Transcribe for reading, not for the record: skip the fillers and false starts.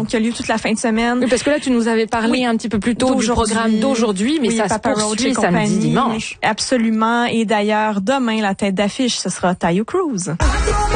qui a lieu toute la fin de semaine. Oui, parce que là, tu nous avais parlé un petit peu plus tôt du programme d'aujourd'hui, mais ça se poursuit samedi, dimanche. Absolument. Et d'ailleurs, demain, la tête d'affiche, ce sera Taio Cruz.